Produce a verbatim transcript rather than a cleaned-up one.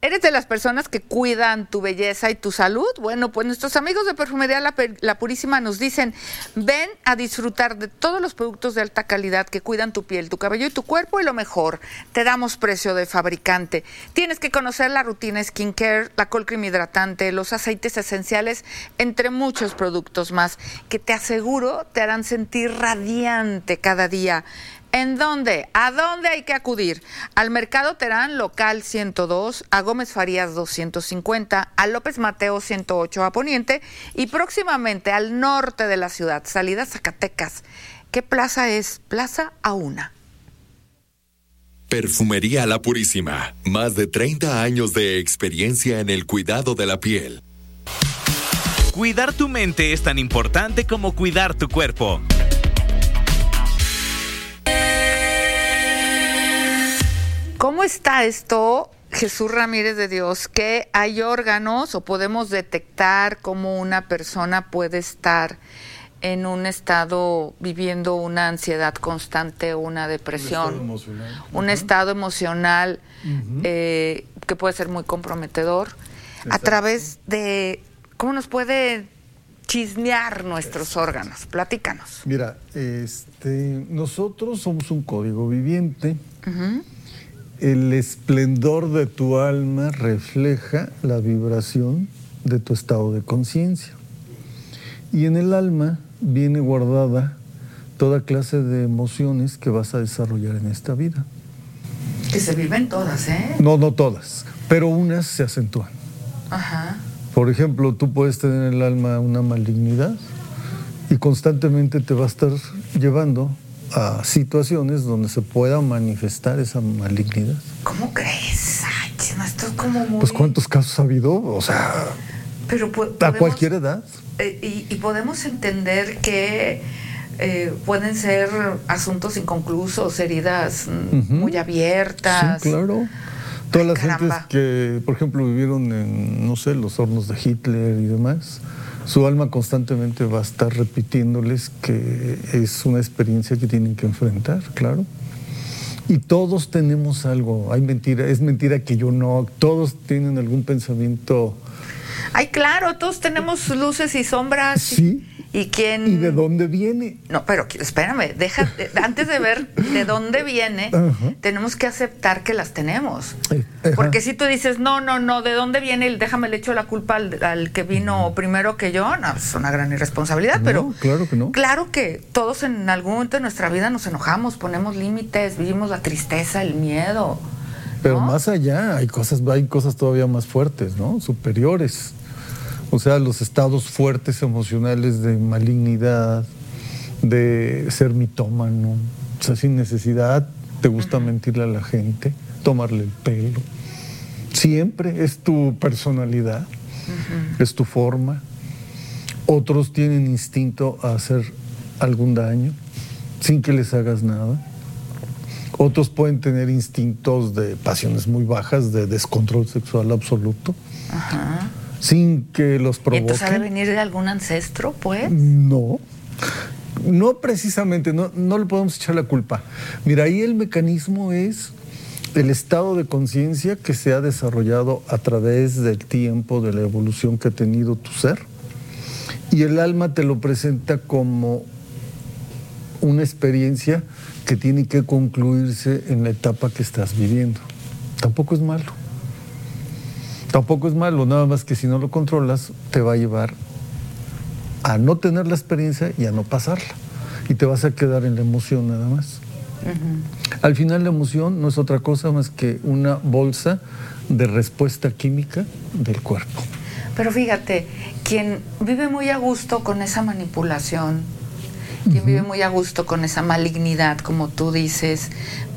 ¿Eres de las personas que cuidan tu belleza y tu salud? Bueno, pues nuestros amigos de Perfumería La, La Purísima nos dicen, ven a disfrutar de todos los productos de alta calidad que cuidan tu piel, tu cabello y tu cuerpo, y lo mejor, te damos precio de fabricante. Tienes que conocer la rutina skincare, la col cream hidratante, los aceites esenciales, entre muchos productos más, que te aseguro te harán sentir radiante cada día. ¿En dónde? ¿A dónde hay que acudir? Al Mercado Terán, local ciento dos, a Gómez Farías doscientos cincuenta, a López Mateo ciento ocho a Poniente y próximamente al norte de la ciudad, salida Zacatecas. ¿Qué plaza es? Plaza Auna. Perfumería La Purísima, más de treinta años de experiencia en el cuidado de la piel. Cuidar tu mente es tan importante como cuidar tu cuerpo. ¿Cómo está esto, Jesús Ramírez de Dios, que hay órganos o podemos detectar cómo una persona puede estar en un estado viviendo una ansiedad constante o una depresión? Un estado emocional. Un uh-huh. estado emocional uh-huh. eh, que puede ser muy comprometedor. Exacto. A través de, ¿cómo nos puede chismear nuestros Exacto. órganos? Platícanos. Mira, este, nosotros somos un código viviente. Uh-huh. El esplendor de tu alma refleja la vibración de tu estado de conciencia. Y en el alma viene guardada toda clase de emociones que vas a desarrollar en esta vida. Que se viven todas, ¿eh? No, no todas, pero unas se acentúan. Ajá. Por ejemplo, tú puedes tener en el alma una malignidad y constantemente te va a estar llevando a situaciones donde se pueda manifestar esa malignidad. ¿Cómo crees? Ay, chino, esto es como muy... Pues ¿cuántos casos ha habido? O sea, pero podemos, a cualquier edad. Eh, y, y podemos entender que eh, pueden ser asuntos inconclusos, heridas uh-huh. muy abiertas. Sí, claro. Todas Ay, las caramba. gentes que, por ejemplo, vivieron en, no sé, los hornos de Hitler y demás, su alma constantemente va a estar repitiéndoles que es una experiencia que tienen que enfrentar, claro. Y todos tenemos algo. Hay mentira, es mentira que yo no. Todos tienen algún pensamiento. Ay, claro, todos tenemos luces y sombras. Sí. ¿Y quién? ¿Y de dónde viene? No, pero espérame, deja, antes de ver de dónde viene, uh-huh. tenemos que aceptar que las tenemos. Uh-huh. Porque si tú dices, no, no, no, ¿de dónde viene? Déjame le echo la culpa al, al que vino uh-huh. primero que yo. No, es una gran irresponsabilidad, no, pero claro que no. Claro que todos en algún momento de nuestra vida nos enojamos, ponemos límites, vivimos la tristeza, el miedo. Pero ¿no? más allá, hay cosas, hay cosas todavía más fuertes, ¿no? Superiores. O sea, los estados fuertes emocionales de malignidad, de ser mitómano, o sea, sin necesidad, te gusta uh-huh. mentirle a la gente, tomarle el pelo. Siempre es tu personalidad, uh-huh. es tu forma. Otros tienen instinto a hacer algún daño sin que les hagas nada. Otros pueden tener instintos de pasiones muy bajas, de descontrol sexual absoluto. Ajá. Uh-huh. Sin que los provoque. ¿Y entonces ha de venir de algún ancestro, pues? No, no precisamente, no, no le podemos echar la culpa. Mira, ahí el mecanismo es el estado de conciencia que se ha desarrollado a través del tiempo, de la evolución que ha tenido tu ser, y el alma te lo presenta como una experiencia que tiene que concluirse en la etapa que estás viviendo. Tampoco es malo. Tampoco es malo, nada más que si no lo controlas, te va a llevar a no tener la experiencia y a no pasarla. Y te vas a quedar en la emoción nada más. Uh-huh. Al final la emoción no es otra cosa más que una bolsa de respuesta química del cuerpo. Pero fíjate, quien vive muy a gusto con esa manipulación, quien uh-huh. vive muy a gusto con esa malignidad, como tú dices,